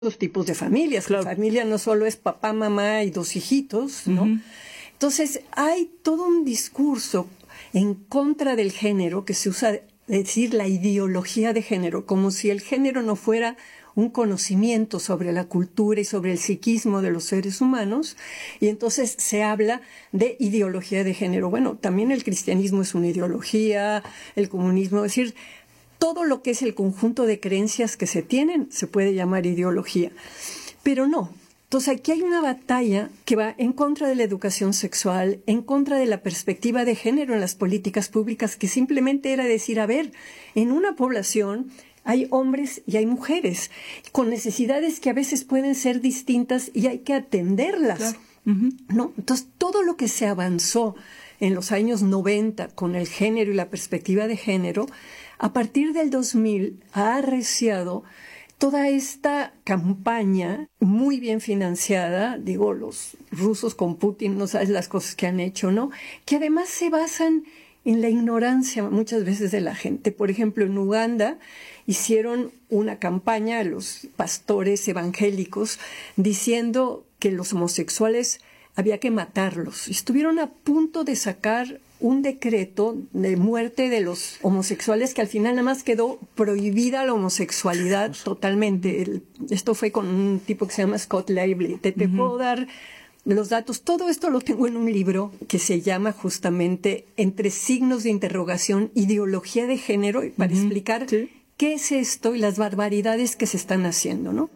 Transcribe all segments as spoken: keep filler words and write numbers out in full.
los tipos de familias. Claro. La familia no solo es papá, mamá y dos hijitos, ¿no? Uh-huh. Entonces, hay todo un discurso en contra del género que se usa, es decir, la ideología de género, como si el género no fuera un conocimiento sobre la cultura y sobre el psiquismo de los seres humanos, y entonces se habla de ideología de género. Bueno, también el cristianismo es una ideología, el comunismo, es decir, todo lo que es el conjunto de creencias que se tienen se puede llamar ideología, pero no. Entonces aquí hay una batalla que va en contra de la educación sexual, en contra de la perspectiva de género en las políticas públicas, que simplemente era decir, a ver, en una población hay hombres y hay mujeres con necesidades que a veces pueden ser distintas y hay que atenderlas. Claro. Uh-huh. ¿No? Entonces todo lo que se avanzó en los años noventa con el género y la perspectiva de género, a partir del dos mil ha arreciado toda esta campaña muy bien financiada, digo, los rusos con Putin, no sabes las cosas que han hecho, ¿no? Que además se basan en la ignorancia muchas veces de la gente. Por ejemplo, en Uganda hicieron una campaña, los pastores evangélicos, diciendo que los homosexuales había que matarlos. Estuvieron a punto de sacar un decreto de muerte de los homosexuales que al final nada más quedó prohibida la homosexualidad totalmente. El, esto fue con un tipo que se llama Scott Lively. Te, te uh-huh. puedo dar los datos. Todo esto lo tengo en un libro que se llama justamente Entre signos de interrogación, ideología de género, para uh-huh. explicar ¿Sí? qué es esto y las barbaridades que se están haciendo, ¿no?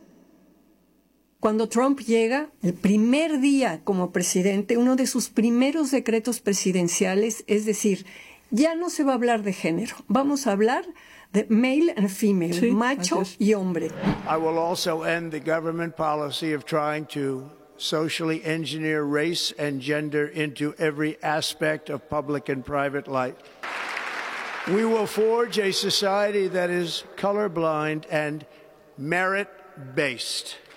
Cuando Trump llega, el primer día como presidente, uno de sus primeros decretos presidenciales es decir, ya no se va a hablar de género, vamos a hablar de male and female, sí, macho y hombre. I will also end the government policy of trying to socially engineer race and gender into every aspect of public and private life. We will forge a society that is colorblind and merit-based.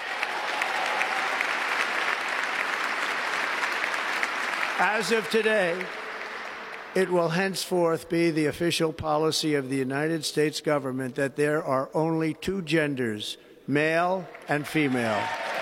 As of today, it will henceforth be the official policy of the United States government that there are only two genders, male and female.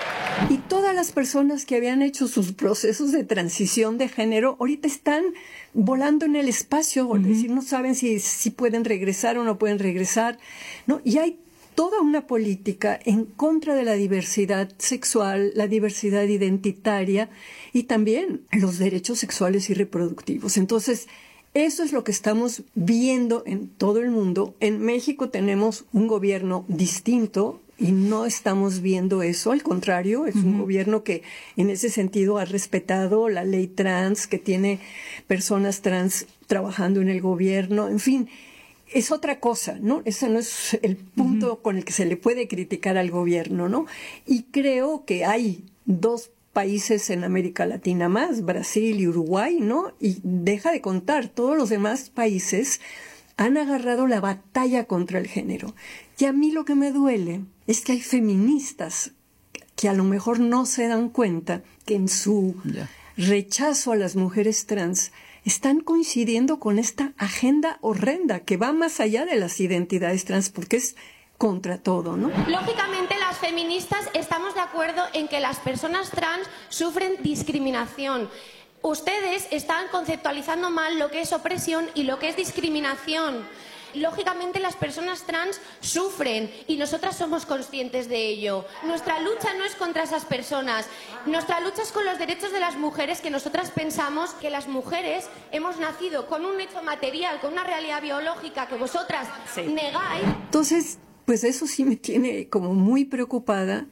Y todas las personas que habían hecho sus procesos de transición de género ahorita están volando en el espacio, uh-huh. es decir, no saben si, si pueden regresar o no pueden regresar, ¿no? Y hay toda una política en contra de la diversidad sexual, la diversidad identitaria y también los derechos sexuales y reproductivos. Entonces, eso es lo que estamos viendo en todo el mundo. En México tenemos un gobierno distinto y no estamos viendo eso. Al contrario, es uh-huh. un gobierno que en ese sentido ha respetado la ley trans, que tiene personas trans trabajando en el gobierno, en fin. Es otra cosa, ¿no? Ese no es el punto uh-huh. con el que se le puede criticar al gobierno, ¿no? Y creo que hay dos países en América Latina más, Brasil y Uruguay, ¿no? Y deja de contar, todos los demás países han agarrado la batalla contra el género. Y a mí lo que me duele es que hay feministas que a lo mejor no se dan cuenta que en su yeah. rechazo a las mujeres trans están coincidiendo con esta agenda horrenda que va más allá de las identidades trans, porque es contra todo, ¿no? Lógicamente, las feministas estamos de acuerdo en que las personas trans sufren discriminación. Ustedes están conceptualizando mal lo que es opresión y lo que es discriminación. Lógicamente las personas trans sufren y nosotras somos conscientes de ello. Nuestra lucha no es contra esas personas, nuestra lucha es con los derechos de las mujeres, que nosotras pensamos que las mujeres hemos nacido con un hecho material, con una realidad biológica que vosotras sí. negáis. Entonces, pues eso sí me tiene como muy preocupada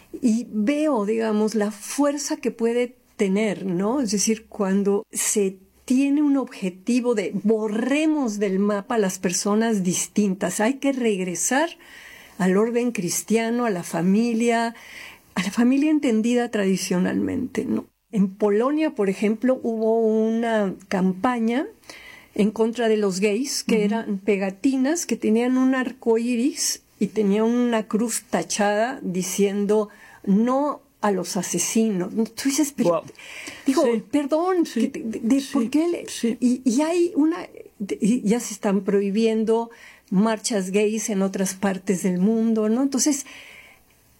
y veo, digamos, la fuerza que puede tener, ¿no? Es decir, cuando se tiene un objetivo de borremos del mapa a las personas distintas. Hay que regresar al orden cristiano, a la familia, a la familia entendida tradicionalmente, ¿no? En Polonia, por ejemplo, hubo una campaña en contra de los gays, que uh-huh. eran pegatinas que tenían un arco iris y tenían una cruz tachada diciendo no a los asesinos. Tú dices, pero, wow. digo, sí. perdón, sí. de, de, de, sí. ¿por qué? Le, sí. y, y hay una, de, y ya se están prohibiendo marchas gays en otras partes del mundo, ¿no? Entonces,